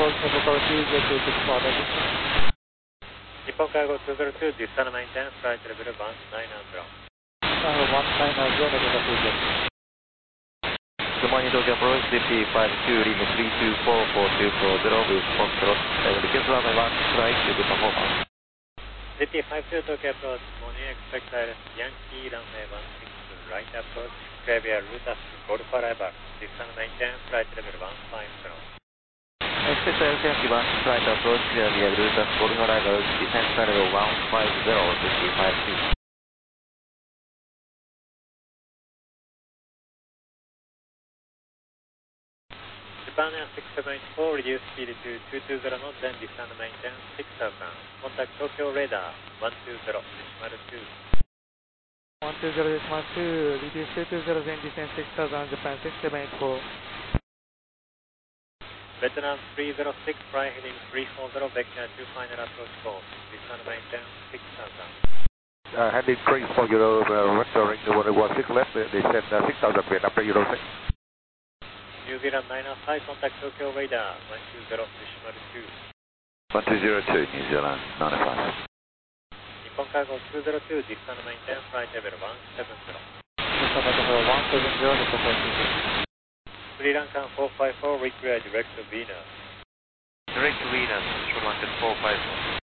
approach difficulty due to this model. 日本海号202 distant maintenance flight level 1990. 1990 negative. Good morning, Tokyo approach, DP52, Lima 324440 with Foxtrot, request runway 1, flight to the performance. DP52 Tokyo approach, morning expect ILS Yankee runway 16, right approach, Xavier Lutas, Golf arrival, distant maintenance flight level 150. Expect ILS Yankee 1, flight approach, Xavier Lutas, Golf arrival, descent level 150, DP52. Japan Air 6784, reduce speed to 220 knots, then descend maintenance 6000. Contact Tokyo radar 120.2. 120.2, reduce 220, then descend 6000, Japan 6784. Vietnam 306, fly heading 340, vector 2 final approach course, descend maintenance 6000. Heading 340, vectoring the 16 left, descend 6000 feet after Euro 6. New Zealand 905, contact Tokyo radar 120.2. 1202, New Zealand 905. 日本海号202、実際のメインテナンスフライトレベル170。スリランカン454、require direct to Venus. Direct to Venus, Sri Lankan 454.